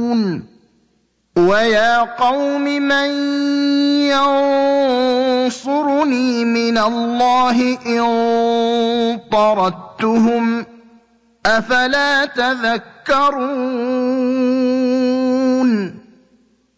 ويا قوم من ينصرني من الله إن طردتهم أفلا تذكرون